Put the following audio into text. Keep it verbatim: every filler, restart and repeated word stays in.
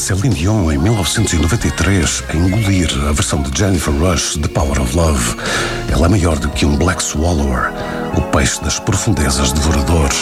Celine Dion, em mil novecentos e noventa e três, a engolir a versão de Jennifer Rush de Power of Love. Ela é maior do que um Black Swallower, o peixe das profundezas devorador.